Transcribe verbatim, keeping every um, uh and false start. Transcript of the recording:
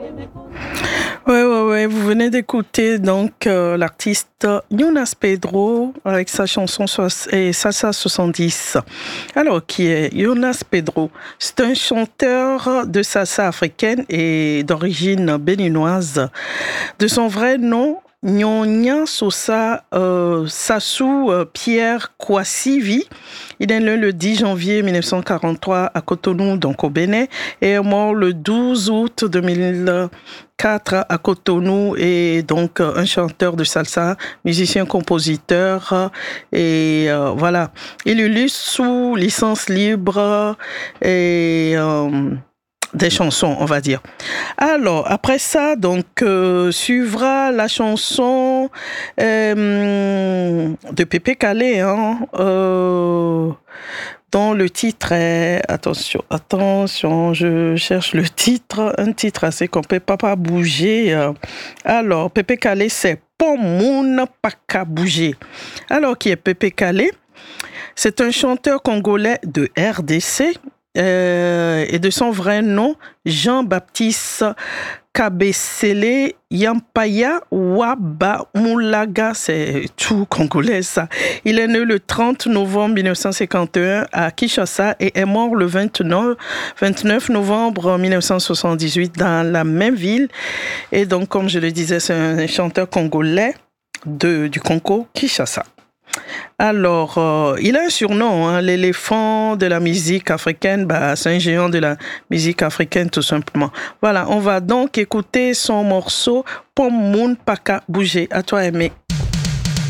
Ouais, ouais, ouais. Vous venez d'écouter donc euh, l'artiste Jonas Pedro avec sa chanson soix- et Salsa soixante-dix. Alors, qui est Jonas Pedro? C'est un chanteur de salsa africaine et d'origine béninoise. De son vrai nom, Nyonya Sosa euh, Sassou euh, Pierre Kouassivi. Il est né le dix janvier mille neuf cent quarante-trois à Cotonou, donc au Bénin, et est mort le douze août deux mille quatre à Cotonou, et donc euh, un chanteur de salsa, musicien, compositeur, euh, et euh, voilà. Il illustre sous licence libre et euh, des chansons, on va dire. Alors, après ça, donc, euh, suivra la chanson euh, de Pépé Calé, hein, euh, dont le titre est... Attention, attention, je cherche le titre, un titre assez complet, Papa Bouger. Alors, Pépé Calé, c'est Pomoun Paka Bouger. Alors, qui est Pépé Calé? C'est un chanteur congolais de R D C, euh, et de son vrai nom, Jean-Baptiste Kabesele Yampaya Wabamoulaga, c'est tout congolais ça. Il est né le trente novembre mille neuf cent cinquante et un à Kinshasa et est mort le vingt-neuf novembre mille neuf cent soixante-dix-huit dans la même ville. Et donc, comme je le disais, c'est un chanteur congolais de, du Congo, Kinshasa. Alors, euh, il a un surnom, hein, l'éléphant de la musique africaine. Bah, c'est un géant de la musique africaine, tout simplement. Voilà, on va donc écouter son morceau Pomoun Paka Bouger. À toi, Aimé.